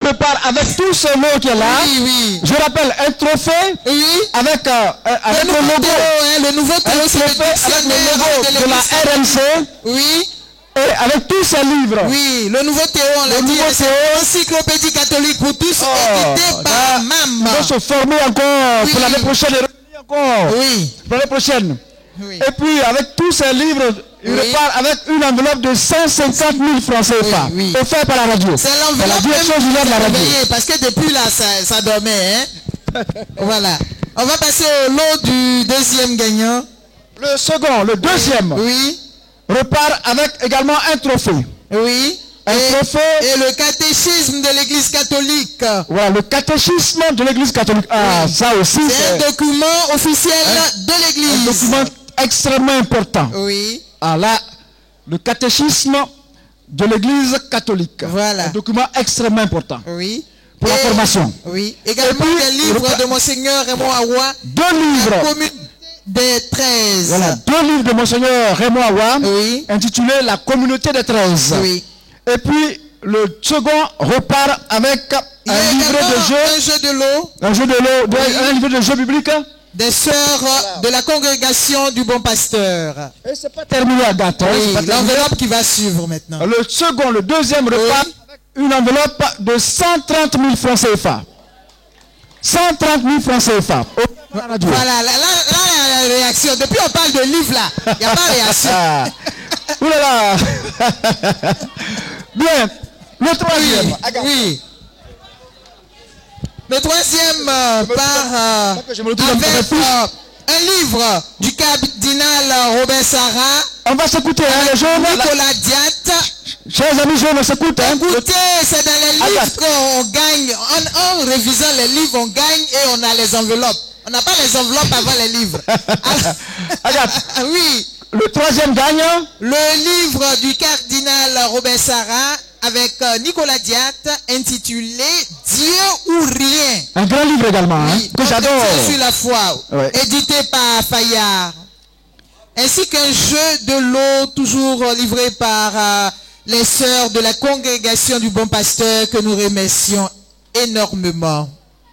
repart avec tout ce lot qui est là. Oui, oui. Je rappelle un trophée Oui. avec le nouveau logo. Théo, le nouveau Théo, Un c'est le trophée avec le dictionnaire logo de la RMC. Oui. Et avec tous ces livres. Oui, le nouveau Théo, on l'a dit, c'est l'encyclopédie catholique pour tous, édité par MAM. On va se former encore pour l'année prochaine et revenir encore. Oui. Pour l'année prochaine. Oui. Et puis avec tous ces livres, il repart avec une enveloppe de 150 000 francs CFA. Oui, offert par la radio. C'est l'enveloppe la direction générale de la radio. Parce que depuis là, ça dormait. Hein? Voilà. On va passer au lot du deuxième gagnant. Le second, le deuxième. Oui. Repart avec également un trophée. Oui. Et le catéchisme de l'Église catholique. Voilà, le catéchisme de l'Église catholique. Ah, oui. Ça aussi. C'est un document officiel de l'Église. Un document extrêmement important. Oui. Ah là, le catéchisme de l'Église catholique. Voilà. Un document extrêmement important. Oui. Pour la formation. Oui. Également des livres de Monseigneur Raymond Awa. 2 livres. La commune des 13. Voilà, 2 livres de Monseigneur Raymond Awa. Oui. Intitulés La communauté des 13. Oui. Et puis le second repart avec un livre de jeu. Un jeu de l'eau. Un jeu de l'eau. Oui. Un livre de jeu biblique. Des sœurs de la congrégation du Bon Pasteur. Et c'est pas terminé à date. Oui, l'enveloppe qui va suivre maintenant. Le second, le deuxième repart avec une enveloppe de 130 000 francs CFA. 130 000 francs CFA. Voilà, là, la réaction. Depuis on parle de livre là, il n'y a pas de réaction. Ouh là là. Bien. Le troisième. Oui. Le troisième part avec un livre du cardinal Robert Sarah. On va s'écouter, hein, les jeunes. Nicolas Diat. Chers amis jeunes, on s'écoute. Hein. Écoutez, c'est dans les livres qu'on gagne. En révisant les livres, on gagne et on a les enveloppes. On n'a pas les enveloppes avant les livres. Agathe. Oui. Le troisième gagnant. Le livre du cardinal Robert Sarah avec Nicolas Diat intitulé Dieu ou rien. Un grand livre également, hein, oui, que j'adore. Sur la foi, ouais. Édité par Fayard. Ainsi qu'un jeu de l'eau toujours livré par les sœurs de la congrégation du Bon Pasteur que nous remercions énormément.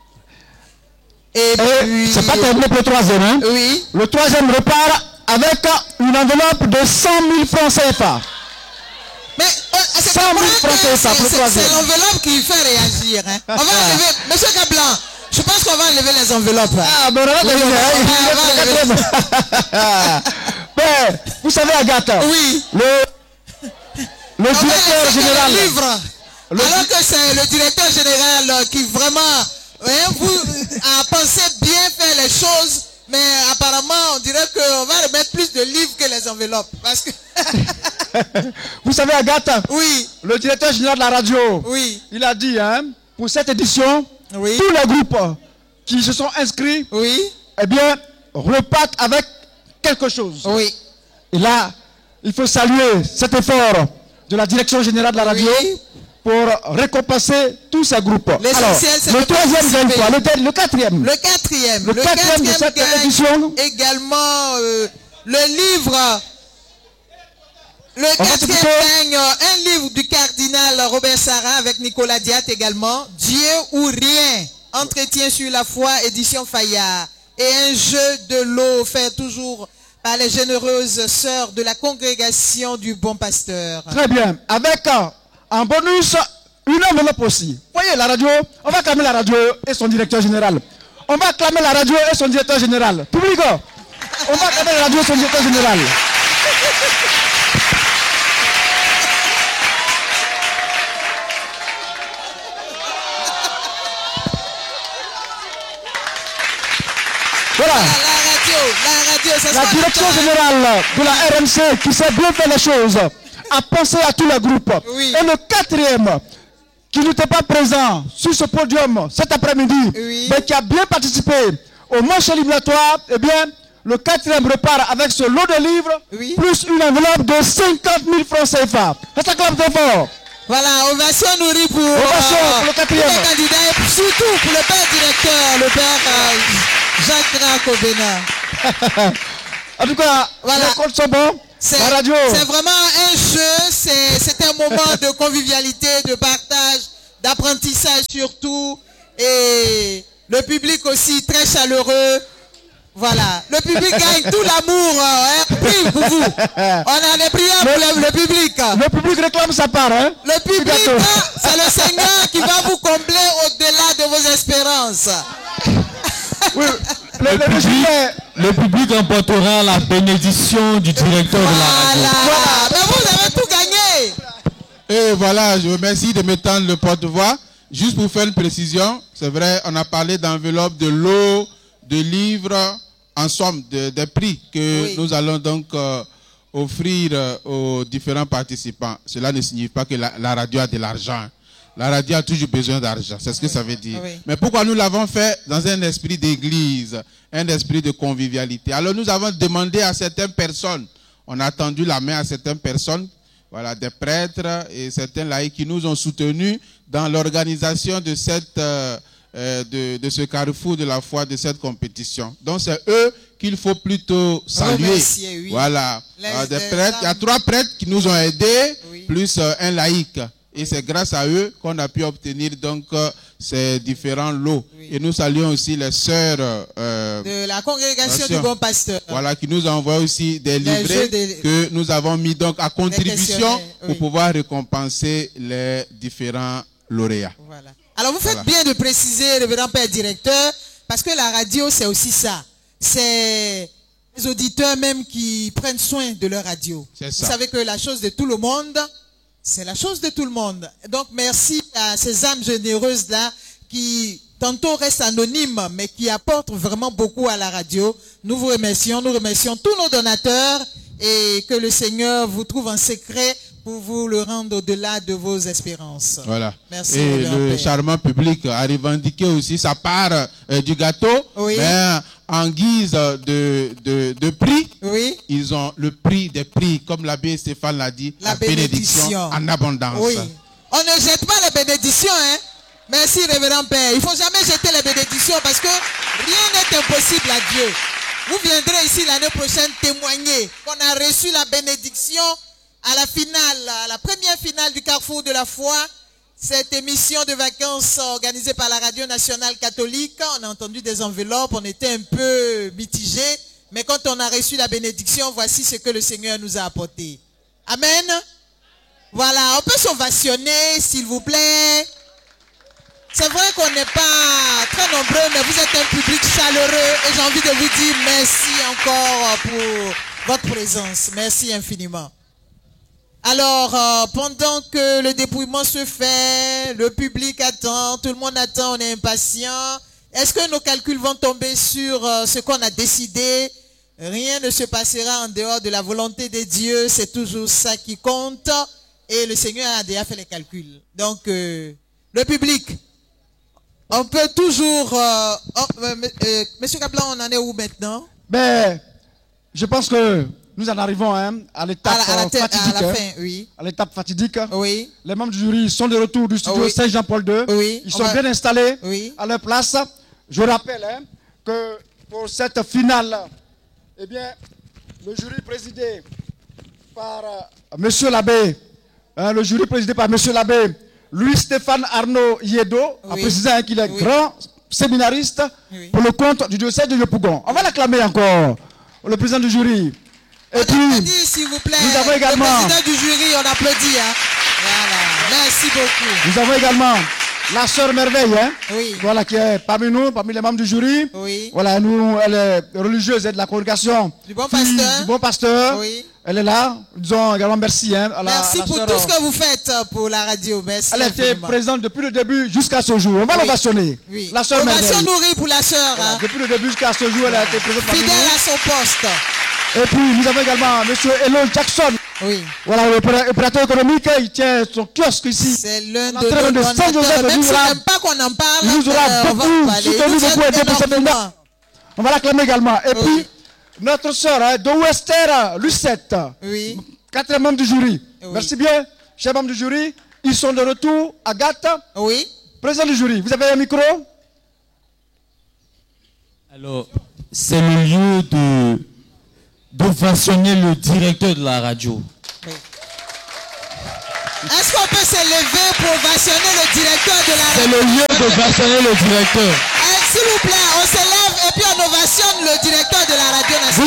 Et puis... C'est pas terminé pour le troisième, hein? Oui. Le troisième repart avec une enveloppe de 100 000 francs CFA. Mais 100 000 francs CFA pour le troisième. C'est l'enveloppe qui fait réagir. Hein. On va enlever, Monsieur Cablan, je pense qu'on va enlever les enveloppes. Ah, ben mais, vous savez, Agathe, oui. Le directeur général. Alors que c'est le directeur général qui vraiment vous a pensé bien faire les choses, mais apparemment on dirait qu'on va remettre plus de livres que les enveloppes. Parce que vous savez, Agathe, oui. Le directeur général de la radio, oui. Il a dit, hein, pour cette édition, oui. tous les groupes qui se sont inscrits, oui. eh bien, repartent avec quelque chose. Oui. Et là, il faut saluer cet effort de la direction générale de la radio pour récompenser tous ces groupes. Alors, le troisième gagne quoi? Le quatrième. Le quatrième. Le quatrième de cette édition. Également, le livre. Le quatrième gagne un livre du cardinal Robert Sarah avec Nicolas Diat également. Dieu ou rien. Entretien sur la foi, édition Fayard. Et un jeu de l'eau fait toujours par les généreuses sœurs de la congrégation du Bon Pasteur. Très bien. Avec en bonus une enveloppe aussi. Voyez la radio, on va acclamer la radio et son directeur général. On va acclamer la radio et son directeur général. Public, on va acclamer la radio et son directeur général. Voilà. La direction générale de la RMC qui sait bien faire les choses a pensé à tous les groupes. Oui. Et le quatrième qui n'était pas présent sur ce podium cet après-midi, mais qui a bien participé au match éliminatoire, eh bien, le quatrième repart avec ce lot de livres, plus une enveloppe de 50 000 francs CFA. Ça clappe très fort. Voilà, ovation nourrie pour le quatrième. Les candidats et surtout pour le père directeur, le père Jacques Gracobena. En tout cas, voilà. Les comptes sont bons. La radio. C'est vraiment un jeu, c'est un moment de convivialité, de partage, d'apprentissage surtout. Et le public aussi très chaleureux. Voilà. Le public gagne tout l'amour. Prie pour vous. On a des prières pour le public. Le public réclame sa part. Hein? Le public, c'est le Seigneur qui va vous combler au-delà de vos espérances. Oui. Le public emportera la bénédiction du directeur de la radio. Voilà. Mais vous avez tout gagné. Et voilà, je vous remercie de m'étendre le porte-voix. Juste pour faire une précision, c'est vrai, on a parlé d'enveloppe, de l'eau, de livres, en somme, des prix que nous allons donc offrir aux différents participants. Cela ne signifie pas que la radio a de l'argent. La radio a toujours besoin d'argent, c'est ce que ça veut dire. Mais pourquoi nous l'avons fait dans un esprit d'église, un esprit de convivialité? Alors nous avons demandé à certaines personnes, on a tendu la main à certaines personnes, voilà, des prêtres et certains laïcs qui nous ont soutenus dans l'organisation de cette de ce carrefour de la foi, de cette compétition. Donc c'est eux qu'il faut plutôt saluer. Remercier, oui. Voilà. Des prêtres, il y a 3 prêtres qui nous ont aidés, plus un laïc. Et c'est grâce à eux qu'on a pu obtenir donc ces différents lots. Et nous saluons aussi les sœurs de la congrégation du Bon Pasteur. Voilà, qui nous ont envoyé aussi des livrets que nous avons mis donc à contribution pour pouvoir récompenser les différents lauréats. Voilà. Alors vous faites bien de préciser, révérend Père Directeur, parce que la radio c'est aussi ça. C'est les auditeurs même qui prennent soin de leur radio. Vous savez que la chose de tout le monde, c'est la chose de tout le monde. Donc merci à ces âmes généreuses-là qui tantôt restent anonymes, mais qui apportent vraiment beaucoup à la radio. Nous vous remercions, nous remercions tous nos donateurs et que le Seigneur vous trouve un secret pour vous le rendre au-delà de vos espérances. Voilà. Merci. Et le charmant public a revendiqué aussi sa part du gâteau, mais en guise de prix, ils ont le prix des prix, comme l'abbé Stéphane l'a dit, la bénédiction en abondance. Oui. On ne jette pas les bénédictions, hein? Merci, révérend Père. Il ne faut jamais jeter les bénédictions parce que rien n'est impossible à Dieu. Vous viendrez ici l'année prochaine témoigner qu'on a reçu la bénédiction à la finale, à la première finale du Carrefour de la Foi. Cette émission de vacances organisée par la Radio Nationale Catholique, on a entendu des enveloppes, on était un peu mitigés, mais quand on a reçu la bénédiction, voici ce que le Seigneur nous a apporté. Amen. Voilà, on peut s'ovationner, s'il vous plaît. C'est vrai qu'on n'est pas très nombreux, mais vous êtes un public chaleureux et j'ai envie de vous dire merci encore pour votre présence. Merci infiniment. Alors, pendant que le dépouillement se fait, le public attend, tout le monde attend, on est impatient. Est-ce que nos calculs vont tomber sur ce qu'on a décidé? Rien ne se passera en dehors de la volonté de Dieu, c'est toujours ça qui compte. Et le Seigneur a déjà fait les calculs. Donc, le public, on peut toujours... Monsieur Kaplan, on en est où maintenant? Ben, je pense que nous en arrivons à l'étape fatidique. À la fin, oui. À l'étape fatidique. Oui. Les membres du jury sont de retour du studio Saint-Jean-Paul II. Oui. Ils sont bien installés à leur place. Je rappelle que pour cette finale, eh bien, le jury présidé par Monsieur l'abbé, le jury présidé par Monsieur l'abbé Louis-Stéphane Arnaud Yedo, en précisant qu'il est grand séminariste pour le compte du diocèse de Yopougon. On va l'acclamer encore, le président du jury. Et puis, s'il vous plaît, nous avons également le président du jury, on applaudit. Hein. Voilà, merci beaucoup. Nous avons également la sœur Merveille, voilà, qui est parmi nous, parmi les membres du jury. Voilà, nous, elle est religieuse et de la congrégation du Bon Pasteur. Du Bon Pasteur. Elle est là. Nous disons également merci. Merci pour tout ce que vous faites pour la radio. Merci. Elle était présente depuis le début jusqu'à ce jour. On va l'ovationner. La sœur Merveille. Ovation nourrie pour la sœur. Voilà, depuis le début jusqu'à ce jour, elle a été présente parmi nous. Fidèle à son poste. Et puis, nous avons également M. Elo Jackson. Voilà, l'opérateur économique, il tient son kiosque ici. C'est l'un de nos Saint-Joseph. Même si on n'aime pas qu'on en parle, il nous aura beaucoup soutenu, beaucoup aidé pour cette finale. On va l'acclamer également. Et puis, notre sœur de Wester, Lucette, 4e membre du jury. Merci bien, chers membres du jury. Ils sont de retour. Agathe, président du jury. Vous avez un micro? Alors, c'est le lieu d'ovationner le directeur de la radio. Est-ce qu'on peut s'élever pour ovationner le directeur de la radio? C'est le lieu d'ovationner le directeur. S'il vous plaît, on s'élève et puis on ovationne le directeur de la radio nationale.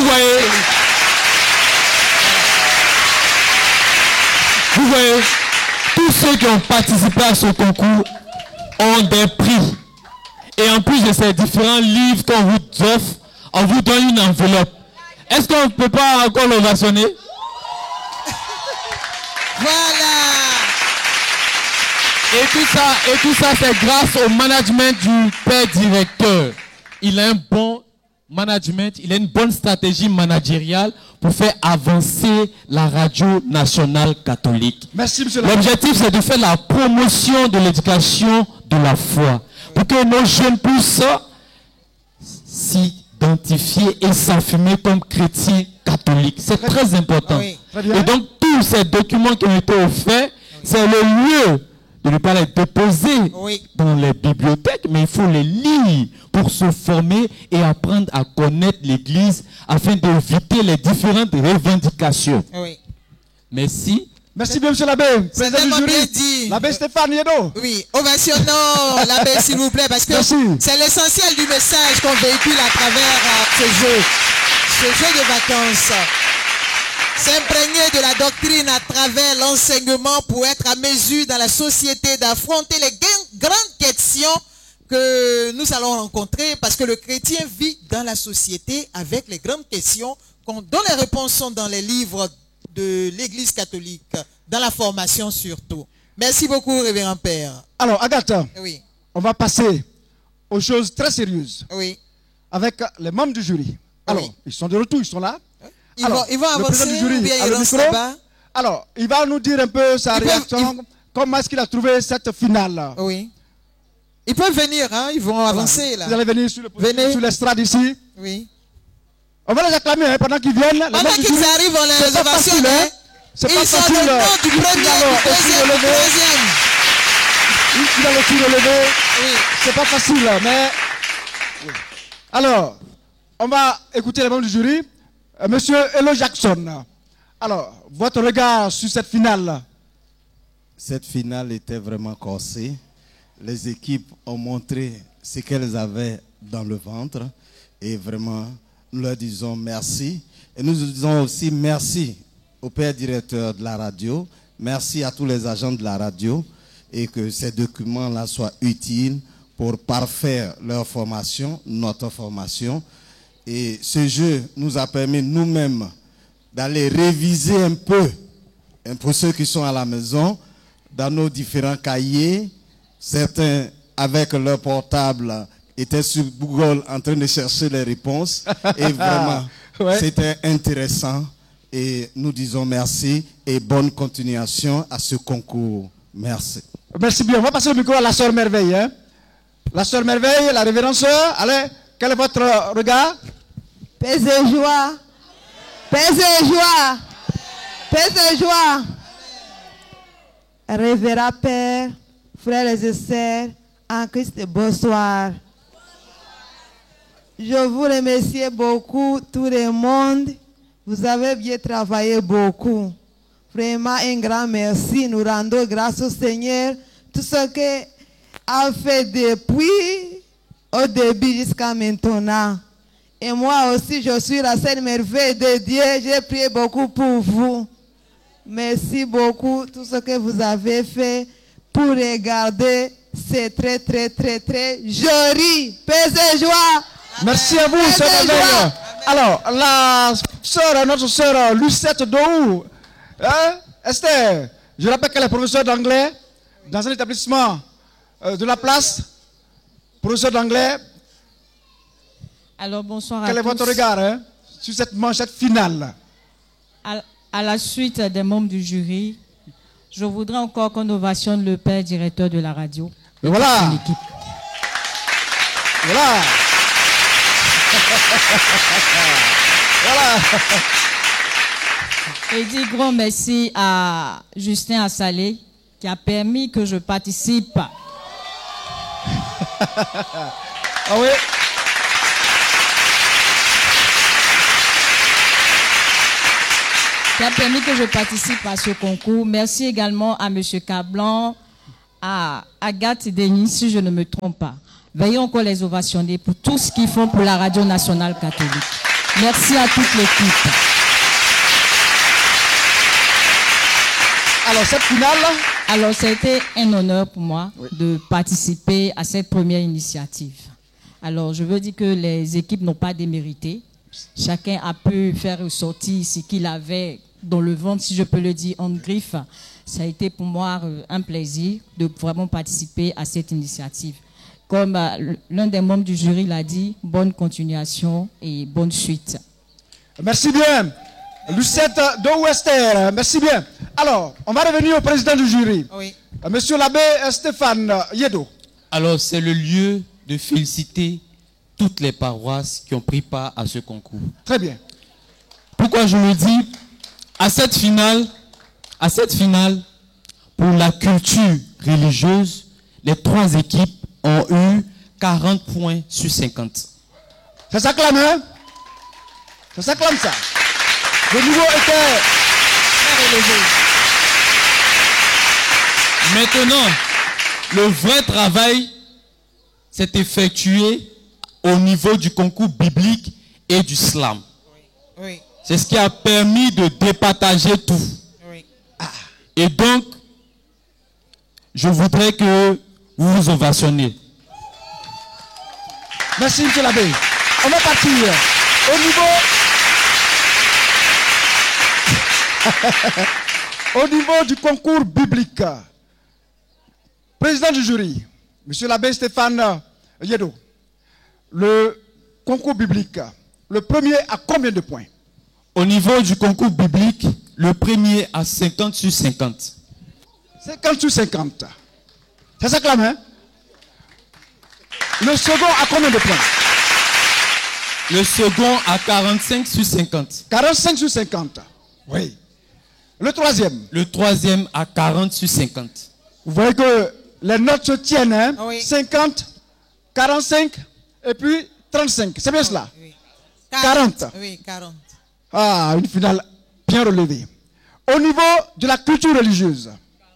Vous voyez, tous ceux qui ont participé à ce concours ont des prix. Et en plus de ces différents livres qu'on vous offre, on vous donne une enveloppe. Est-ce qu'on ne peut pas encore l'ovationner? Voilà. Et tout ça, c'est grâce au management du père directeur. Il a un bon management, il a une bonne stratégie managériale pour faire avancer la radio nationale catholique. Merci, monsieur. L'objectif, c'est de faire la promotion de l'éducation de la foi. Pour que nos jeunes puissent s'identifier et s'affirmer comme chrétiens catholiques. C'est très important. Oui. Et donc, tous ces documents qui ont été offerts, c'est le lieu de ne pas les déposer dans les bibliothèques, mais il faut les lire pour se former et apprendre à connaître l'Église afin d'éviter les différentes revendications. Oui. Merci. Merci bien, monsieur l'abbé. C'est tellement bien dit. L'abbé Stéphane Yedo. Oui, ovationnons l'abbé, s'il vous plaît, parce que c'est l'essentiel du message qu'on véhicule à travers ce jeu de vacances. S'imprégner de la doctrine à travers l'enseignement pour être à mesure dans la société d'affronter les grandes questions que nous allons rencontrer, parce que le chrétien vit dans la société avec les grandes questions dont les réponses sont dans les livres de l'Église catholique, dans la formation surtout. Merci beaucoup, révérend Père. Alors, Agathe, oui. On va passer aux choses très sérieuses. Oui. Avec les membres du jury. Alors, ils sont de retour, ils sont là. Ils vont avancer du jury, ou bien ils restent là-bas? Alors, il va nous dire un peu sa réaction, comment est-ce qu'il a trouvé cette finale. Oui. Ils peuvent venir, hein? Ils vont avancer là. Vous allez venir sur l'estrade ici. Oui. On va les acclamer hein, pendant qu'ils viennent. Pendant qu'ils arrivent, on les ovationne. C'est pas facile. Ils sont le nom du premier, du deuxième, du troisième. Il a le tir relevé. Oui. C'est pas facile, mais... Oui. Alors, on va écouter les membres du jury. Monsieur Elo Jackson. Alors, votre regard sur cette finale? Cette finale était vraiment corsée. Les équipes ont montré ce qu'elles avaient dans le ventre. Et vraiment... nous leur disons merci. Et nous disons aussi merci au père directeur de la radio. Merci à tous les agents de la radio. Et que ces documents-là soient utiles pour parfaire leur formation, notre formation. Et ce jeu nous a permis nous-mêmes d'aller réviser un peu, pour ceux qui sont à la maison, dans nos différents cahiers. Certains avec leur portable étaient sur Google en train de chercher les réponses. Et vraiment, c'était intéressant. Et nous disons merci et bonne continuation à ce concours. Merci. Merci bien. On va passer le micro à la sœur Merveille. Hein? La sœur Merveille, la révérende sœur. Allez, quel est votre regard? Paix et joie. Paix et joie. Paix et joie. Révérend Père, frères et sœurs, en Christ, bonsoir. Je vous remercie beaucoup, tout le monde. Vous avez bien travaillé beaucoup. Vraiment un grand merci. Nous rendons grâce au Seigneur. Tout ce qu'il a fait depuis au début jusqu'à maintenant. Et moi aussi, je suis la seule merveille de Dieu. J'ai prié beaucoup pour vous. Merci beaucoup. Tout ce que vous avez fait pour regarder, c'est très, très, très, très joli. Paix et joie. Merci à vous, sœur Merveille. Alors, notre sœur Lucette Dohou, hein? Esther, je rappelle qu'elle est professeure d'anglais dans un établissement de la place. Professeure d'anglais. Alors, bonsoir à tous. Quel est votre regard hein, sur cette manchette finale? À la suite des membres du jury, je voudrais encore qu'on ovationne le père directeur de la radio. Et voilà. Voilà. Voilà. Et dis grand merci à Justin Assalé qui a permis que je participe. Ah oui. qui a permis que je participe à ce concours. Merci également à M. Cablan, à Agathe et Denis, si je ne me trompe pas. Veuillez encore les ovationner pour tout ce qu'ils font pour la Radio Nationale Catholique. Merci à toute l'équipe. Alors, cette finale... Alors, c'était un honneur pour moi de participer à cette première initiative. Alors, je veux dire que les équipes n'ont pas démérité. Chacun a pu faire ressortir ce qu'il avait dans le ventre, si je peux le dire, en griffe. Ça a été pour moi un plaisir de vraiment participer à cette initiative. Comme l'un des membres du jury l'a dit, bonne continuation et bonne suite. Merci bien. Lucette de Wester, merci bien. Alors, on va revenir au président du jury. Oui. Monsieur l'abbé Stéphane Yedo. Alors, c'est le lieu de féliciter toutes les paroisses qui ont pris part à ce concours. Très bien. Pourquoi je le dis? À cette finale, pour la culture religieuse, les 3 équipes ont eu 40 points sur 50. Ça s'acclame, hein? Ça s'acclame, ça. Le niveau était très élevé. Maintenant, le vrai travail s'est effectué au niveau du concours biblique et du slam. Oui. C'est ce qui a permis de départager tout. Oui. Et donc, je voudrais que vous vous ovationnez. Merci, monsieur l'abbé. On va partir au niveau du concours biblique. Président du jury, monsieur l'abbé Stéphane Yedo, le concours biblique, le premier a combien de points? Au niveau du concours biblique, le premier a 50 sur 50. 50 sur 50. Ça s'acclame, hein? Le second a combien de points? Le second a 45 sur 50. 45 sur 50. Oui. Le troisième? Le troisième a 40 sur 50. Vous voyez que les notes se tiennent, hein? Oui. 50, 45 et puis 35. C'est bien cela? Oui. 40. Oui, 40. Ah, une finale bien relevée. Au niveau de la culture religieuse?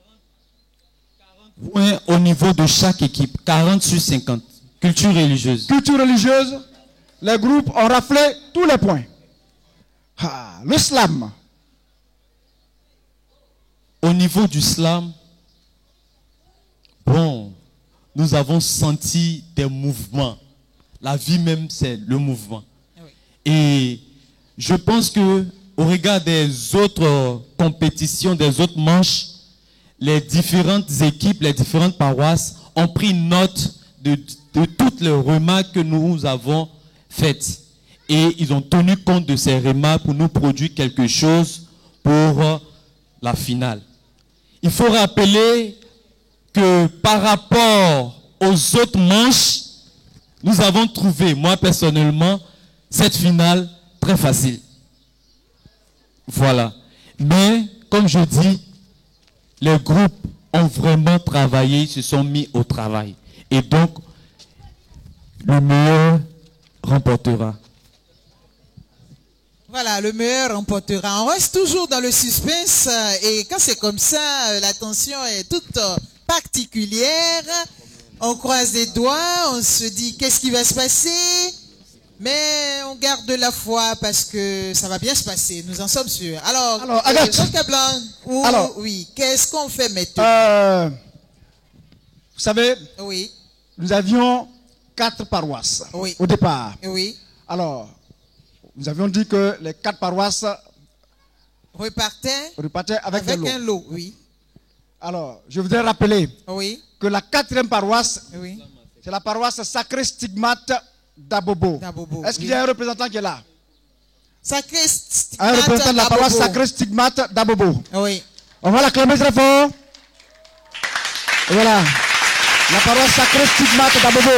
Points au niveau de chaque équipe. 40 sur 50. Culture religieuse. Culture religieuse, les groupes ont raflé tous les points. Ah, le slam? Au niveau du slam, bon, nous avons senti des mouvements. La vie même, c'est le mouvement. Oui. Et je pense que au regard des autres compétitions, des autres manches, les différentes équipes, les différentes paroisses ont pris note de toutes les remarques que nous avons faites. Et ils ont tenu compte de ces remarques pour nous produire quelque chose pour la finale. Il faut rappeler que par rapport aux autres manches, nous avons trouvé, moi personnellement, cette finale très facile. Voilà. Mais, comme je dis, les groupes ont vraiment travaillé, se sont mis au travail. Et donc, le meilleur remportera. Voilà, le meilleur remportera. On reste toujours dans le suspense et quand c'est comme ça, la tension est toute particulière. On croise les doigts, on se dit qu'est-ce qui va se passer, mais on garde de la foi parce que ça va bien se passer, nous en sommes sûrs. Alors Agathe. Oui, qu'est-ce qu'on fait maintenant? Vous savez, Oui, nous avions 4 paroisses Oui. au départ. oui. Alors, nous avions dit que les 4 paroisses Repartait repartaient avec des lots. un lot, oui. Alors, je voudrais rappeler Oui, que la 4e paroisse, oui. c'est la paroisse Sacré Stigmate d'Abobo. D'Abobo, Est-ce qu'il oui. y a un représentant qui est là? Sacré Un représentant de la paroisse d'Abobo. Sacré Stigmate d'Abobo. Oui. On va l'acclamer très fort. Et voilà. La paroisse Sacré Stigmate d'Abobo.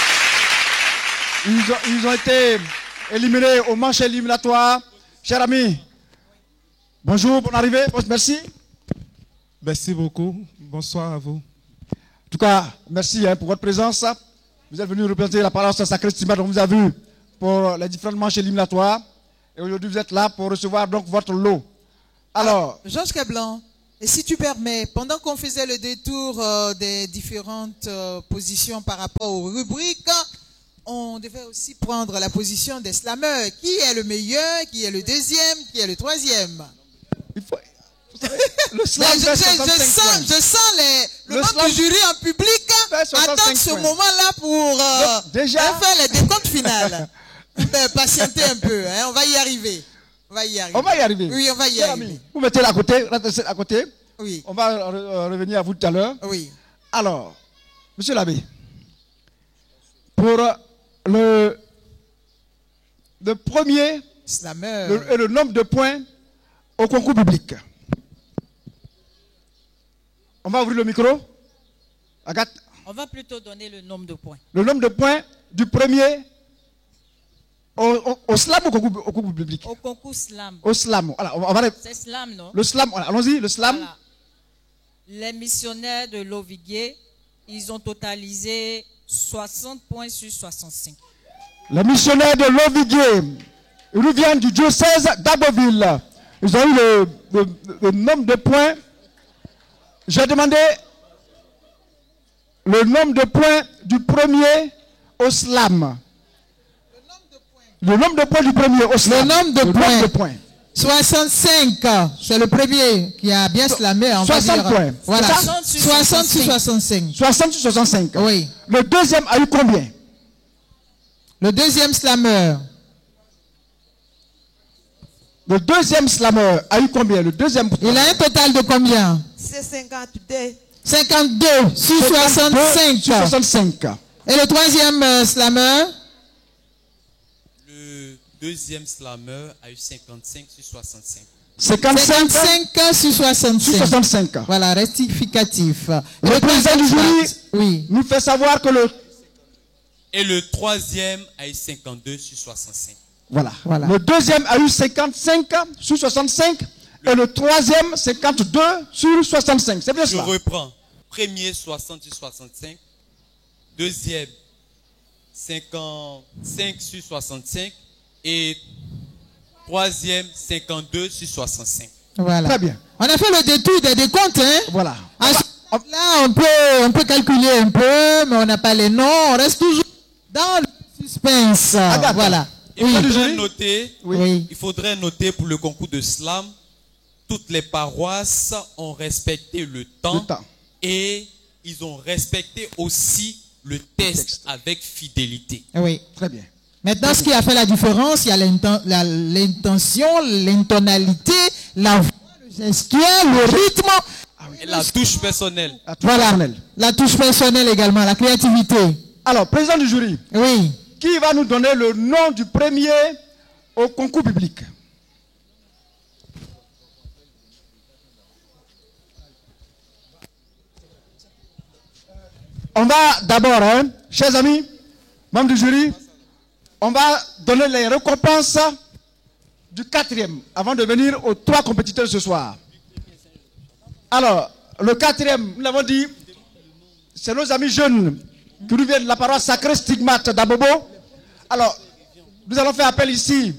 Ils ont été éliminés aux manches éliminatoires. Chers amis, bonjour, bonne arrivée. Merci. Merci beaucoup. Bonsoir à vous. En tout cas, merci pour votre présence. Vous êtes venu représenter la paroisse Sacré Stigmate, on vous a vu pour les différentes manches éliminatoires. Et aujourd'hui, vous êtes là pour recevoir donc votre lot. Alors, Georges Cablan, et si tu permets, pendant qu'on faisait le détour des différentes positions par rapport aux rubriques, on devait aussi prendre la position des slameurs. Qui est le meilleur, qui est le deuxième, qui est le troisième? il faut, vous savez, le slam Je fait 65 points. sens le Le membre slam du jury en public fait 65 attendre ce points. moment-là pour Donc, déjà- faire les décomptes finales. Patientez un peu, hein, on va y arriver. On va y arriver. On va y arriver. Oui, on va y Cher arriver. ami, vous mettez à côté, restez à côté. Oui, On va revenir à vous tout à l'heure. oui. Alors, monsieur l'abbé, pour le premier Slammer. et le nombre de points au concours public. On va ouvrir le micro. Agathe, On va plutôt donner le nombre de points. le nombre de points du premier au slam ou au concours public? Au concours slam. Au slam. Voilà, on va C'est slam, non? le slam, voilà, allons-y, le slam. Voilà. Les missionnaires de Loviguier, ils ont totalisé 60 points sur 65. Les missionnaires de Loviguier, ils nous viennent du diocèse d'Abbeville. Ils ont eu le nombre de points. J'ai demandé le nombre de points du premier au slam. Le nombre de points du premier au slam. Le nombre de points. 65, c'est le premier qui a bien slamé. On 60 va dire. points. Voilà. C'est ça? 60 sur 65. 60 sur 65. Oui. Le deuxième a eu combien? Le deuxième slammer. Le deuxième slammer a eu combien? Le deuxième. Il a un total de combien? C'est 52. 52 sur 65. Sur 65. Et le troisième slammer? Le deuxième slammer a eu 55 sur 65. 55 55 sur 65. sur 65. Voilà, rectificatif. Le président du jury Oui. nous fait savoir que le... Et le troisième a eu 52 sur 65. Voilà. Voilà. Le deuxième a eu 55 sur 65 et le troisième 52 sur 65. C'est bien Je cela. reprends. Premier 60 sur 65. Deuxième 55 sur 65. Et troisième 52 sur 65. Voilà. Très bien. On a fait le détour des décomptes, hein? Voilà. Là, on peut calculer un peu, mais on n'a pas les noms. On reste toujours dans le suspense. Agathe. Voilà. Il Oui. faudrait noter, Oui. il faudrait noter pour le concours de slam, toutes les paroisses ont respecté le temps, Le temps. et ils ont respecté aussi le test avec fidélité. Oui. Très bien. Maintenant, ce qui a fait la différence, il y a l'intention, l'intonalité, la voix, le gestuel, le rythme. Et la touche personnelle. À tout Voilà. personnel. La touche personnelle également, la créativité. Alors, président du jury, Oui. qui va nous donner le nom du premier au concours public? On va d'abord, hein, chers amis, membres du jury, on va donner les récompenses du quatrième avant de venir aux trois compétiteurs ce soir. Alors, le quatrième, nous l'avons dit, c'est nos amis jeunes qui nous viennent de la paroisse sacrée stigmate d'Abobo. Alors, nous allons faire appel ici.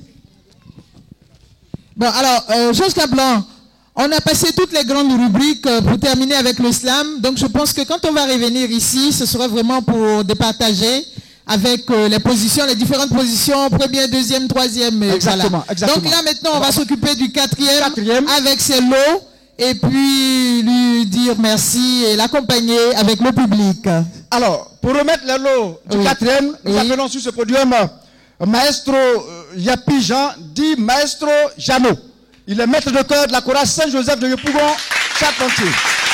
Bon, alors, Georges Cablan, on a passé toutes les grandes rubriques pour terminer avec le slam. Donc, je pense que quand on va revenir ici, ce sera vraiment pour départager avec les positions, les différentes positions, première, deuxième, troisième. Exactement, voilà. exactement. Donc là, maintenant, on va s'occuper du quatrième Quatrième. avec ses lots et puis lui dire merci et l'accompagner avec le public. Alors, pour remettre les lots du Oui. quatrième, nous Oui. appelons sur ce podium Maestro Yapi Jean, dit Maestro Jeannot. Il est maître de chœur de la chorale Saint-Joseph de Yopougon, Charpentier.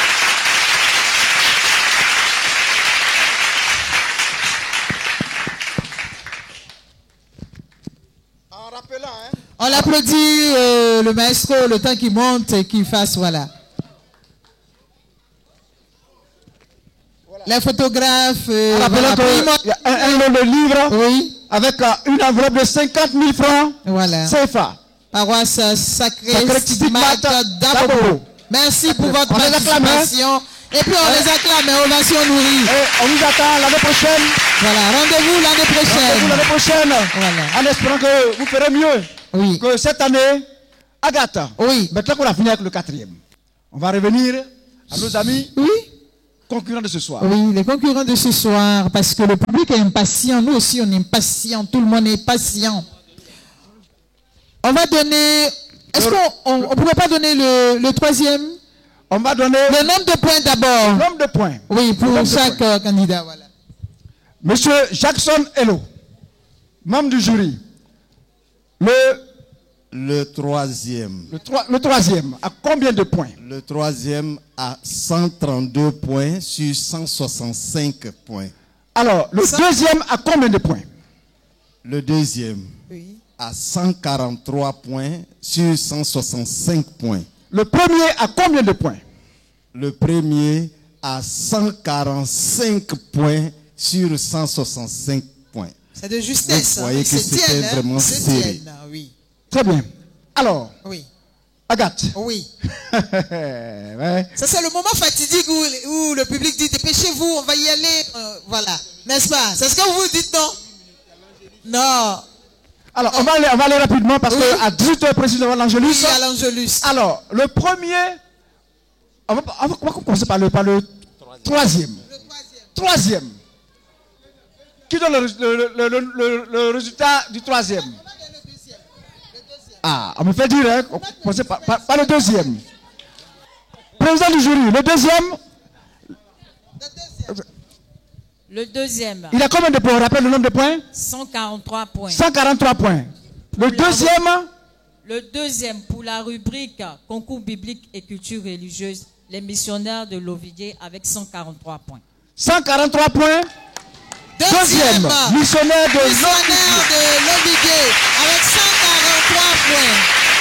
En rappelant, hein, On l'applaudit, le maestro, le temps qu'il monte et qu'il fasse, voilà. Les photographes, en rappelant voilà, qu'il y a un lot de livres oui, avec une enveloppe de 50 000 francs voilà. CFA. Paroisse sacrée Sacrée Stigmate Stigmate d'Abobo. d'Abobo. Merci pour votre On les acclame, hein. participation. Et puis on les acclame, hein, ovation nourrie. Et on nous attend l'année prochaine. Voilà, rendez-vous l'année Rendez-vous prochaine. l'année prochaine. Voilà. En espérant que vous ferez mieux Oui. que cette année. Agathe. Oui. Maintenant qu'on a fini avec le quatrième, on va revenir à nos amis concurrents de ce soir. Oui, les concurrents de ce soir, parce que le public est impatient. Nous aussi, on est impatient. Tout le monde est patient. On va donner... Est-ce qu'on ne pourrait pas donner le troisième? On va donner... Le nombre de points d'abord. Le nombre de points. Oui, pour chaque candidat. Voilà. Monsieur Jackson Hello, membre du jury. Le troisième. Le troisième, à combien de points? Le troisième a 132 points sur 165 points. Alors, le deuxième a combien de points? Le deuxième a 143 points sur 165 points. Le premier a combien de points? Le premier a 145 points sur 165 points. C'est de justesse. Vous voyez que c'était vraiment serré. Oui. Très bien. Alors, oui. Agathe. Oui. Ouais. Ça, c'est le moment fatidique où le public dit dépêchez-vous, on va y aller. Voilà. N'est-ce pas? C'est ce que vous dites, non? Non. Alors, on va aller rapidement parce qu'à 18h précisément, l'Angélus. Oui, à l'Angélus. Alors, le premier. On va commencer par le troisième. Troisième. Qui donne le résultat du troisième? Ah, on me fait dire, hein, on commence par le deuxième. Président du jury, le deuxième. Le deuxième. Il a combien de points? On rappelle le nombre de points? 143 points. 143 points. Le deuxième? Le deuxième, pour la rubrique concours biblique et culture religieuse, les missionnaires de l'Ovidier avec 143 points. 143 points. Deuxième, missionnaire de l'Ovidier avec 143 points.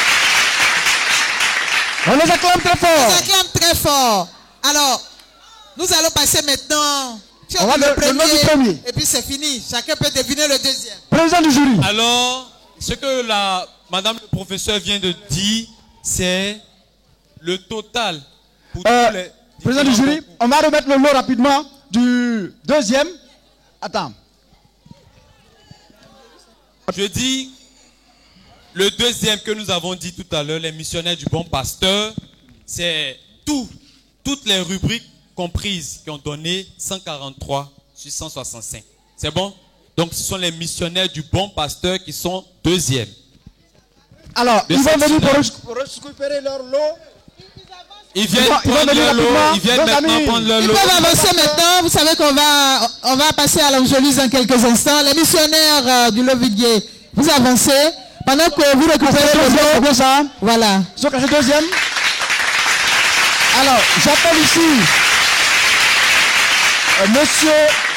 On les acclame très fort. On les acclame très fort. Alors, nous allons passer maintenant sur le premier. Et puis c'est fini. Chacun peut deviner le deuxième. Président du jury. Alors, ce que madame le professeur vient de dire, c'est le total. Pour tous les président du jury, on va remettre le lot rapidement du deuxième. Attends. Je dis, le deuxième que nous avons dit tout à l'heure, les missionnaires du bon pasteur, c'est toutes les rubriques comprises qui ont donné 143 sur 165. C'est bon? Donc ce sont les missionnaires du bon pasteur qui sont deuxième. Alors, ils vont venir pour récupérer leur lot. Ils viennent prendre leur lot. Ils viennent maintenant prendre leur lot. Ils peuvent avancer maintenant. Vous savez qu'on va passer à l'Angélus dans quelques instants. Les missionnaires du Lovidier, vous avancez pendant que vous récupérez le lot. Ça. Voilà. Ils sont classés deuxième. Alors, j'appelle ici Monsieur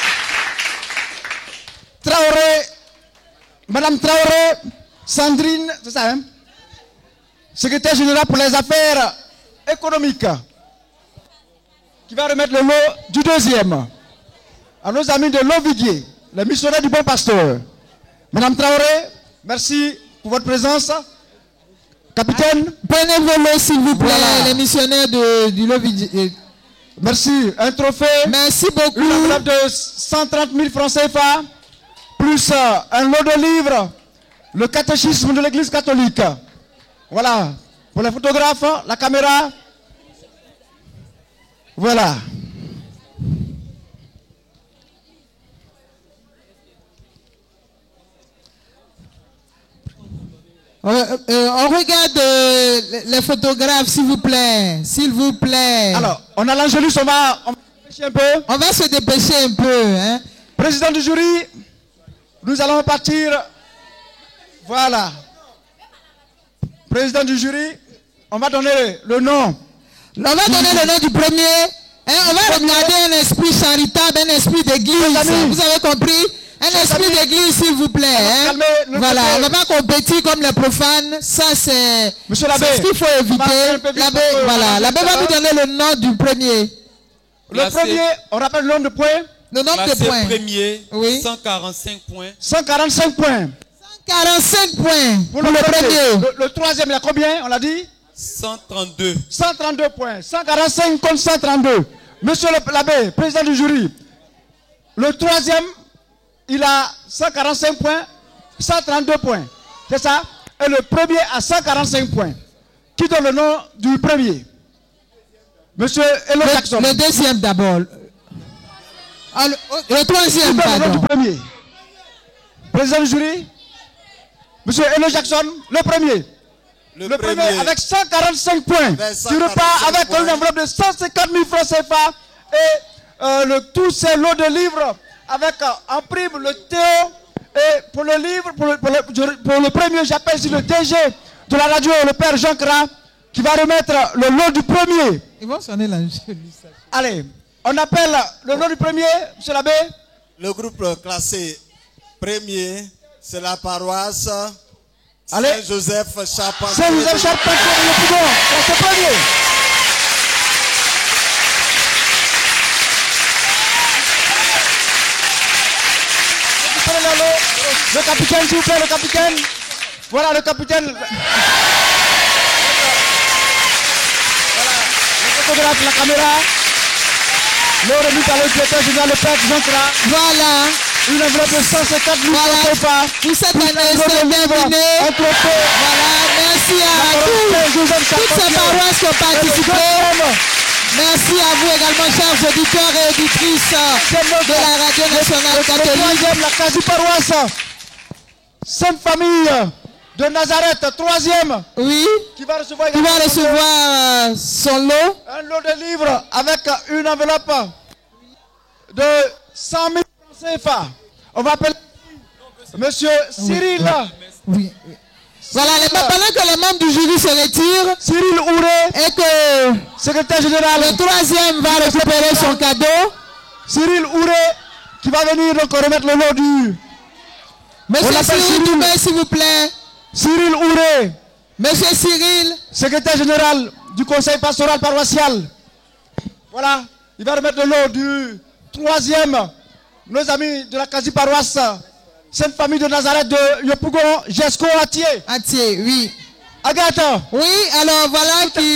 Traoré, Madame Traoré, Sandrine, c'est ça, hein? Secrétaire général pour les affaires économiques, qui va remettre le lot du deuxième à nos amis de l'Ovidier, les missionnaires du bon pasteur. Madame Traoré, merci pour votre présence. Capitaine, prenez vos lots s'il vous plaît, voilà. Les missionnaires du Lovidier. Merci, un trophée. Merci beaucoup. Une enveloppe de 130 000 francs CFA, plus un lot de livres, le catéchisme de l'Église catholique. Voilà, pour les photographes, la caméra. Voilà. On regarde les photographes, s'il vous plaît. S'il vous plaît. Alors, on a l'Angélus, on va se dépêcher un peu. On va se dépêcher un peu. Hein? Président du jury, nous allons partir. Voilà. Président du jury, on va donner le nom. On va donner le nom du premier. Hein? On va regarder un esprit charitable, un esprit d'église. Vous avez compris? Un esprit d'église, s'il vous plaît. Hein? Voilà, on ne va pas compétir comme les profanes. Ça, c'est ce qu'il faut éviter. L'abbé va nous donner le nom du premier. Le premier, on rappelle le nombre de points. Le nombre de points. Le premier, oui. 145 points. 145 points. 145 points pour le premier. Le troisième, il y a combien, on l'a dit? 132. 132 points. 145 contre 132. Monsieur l'abbé, président du jury, le troisième, il a 145 points, 132 points. C'est ça? Et le premier a 145 points. Qui donne le nom du premier? Monsieur Elo Jackson. Le deuxième d'abord. Le troisième, Qui donne le nom pardon. du premier? Président du jury? Monsieur Elo Jackson, le premier. Le premier avec 145 points. Tu repars avec une enveloppe de 150 000 francs CFA et tous ces lots de livres avec en prime le Théo. Et pour le livre, pour le premier, j'appelle ici le DG de la radio, le père Jean Kra, qui va remettre le lot du premier. Ils vont sonner la Allez, on appelle le lot du premier, monsieur l'abbé. Le groupe classé premier, c'est la paroisse Saint-Joseph Charpentier. Saint-Joseph Charpentier, le Pougon, c'est premier. Le capitaine, s'il vous plaît, le capitaine. Voilà le capitaine. Voilà, le photographe, la caméra. Le remis par le directeur général, le père Jean Kra. Voilà. Une enveloppe de 150 000 francs. Pour cette année, c'est terminé. Voilà, merci à toutes ces paroisses qui ont participé. Merci à vous également, chers auditeurs et auditrices de la Radio Nationale Catholique. La quasi-paroisse Sainte Famille de Nazareth, troisième. Oui. Qui va recevoir, son lot. Un lot de livres avec une enveloppe de 100 000 francs CFA. On va appeler Monsieur Cyril. Oui. Voilà, pendant que les membres du jury se retirent, Cyril Ouré, et que secrétaire général, le troisième va récupérer son cadeau. Cyril Ouré, qui va venir donc remettre le lot du... Monsieur Cyril Doumé, s'il vous plaît. Cyril Ouré. Monsieur Cyril. Secrétaire général du conseil pastoral paroissial. Voilà, il va remettre le lot du troisième. Nos amis de la quasi-paroisse Sainte Famille de Nazareth de Yopougon, Jesco, Atier. Atier, oui. Agathe. Oui, alors voilà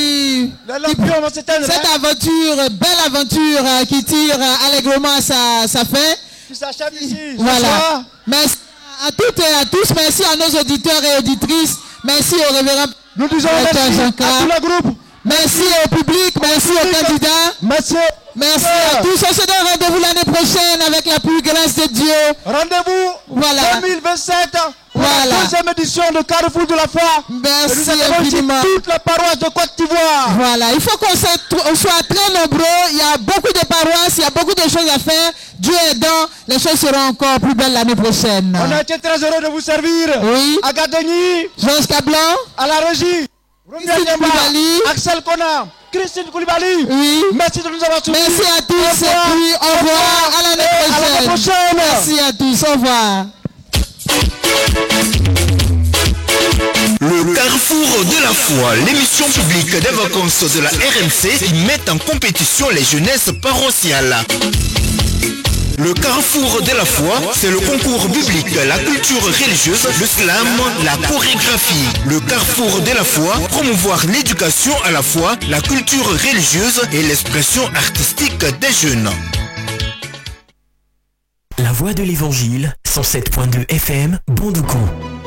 cette aventure, belle aventure qui tire allègrement à sa fin. Qui s'achève ici. Voilà. Merci à toutes et à tous. Merci à nos auditeurs et auditrices. Merci au révérend. Nous disons merci à tout le groupe. Merci au public. Merci aux candidats. Merci. Merci à tous. On se donne rendez-vous l'année prochaine avec la plus grâce de Dieu. Rendez-vous 2027. Voilà. Deuxième édition de Carrefour de la foi. Merci infiniment. Toute la paroisse de Côte d'Ivoire. Voilà. Il faut qu'on soit très nombreux. Il y a beaucoup de paroisses. Il y a beaucoup de choses à faire. Dieu aidant, les choses seront encore plus belles l'année prochaine. On a été très heureux de vous servir. Oui. Agadegni. Georges Cablan. À la régie. Axel Kona. Christine Koulibaly. Oui. Merci de nous avoir suivis. Merci à tous. Et puis au revoir à l'année prochaine. Merci à tous. Au revoir. Le Carrefour de la foi, l'émission publique des vacances de la RMC qui met en compétition les jeunesses paroissiales. Le Carrefour de la foi, c'est le concours biblique, la culture religieuse, le slam, la chorégraphie. Le Carrefour de la foi, promouvoir l'éducation à la foi, la culture religieuse et l'expression artistique des jeunes. La voix de l'évangile, 107.2 FM, Bondoukon.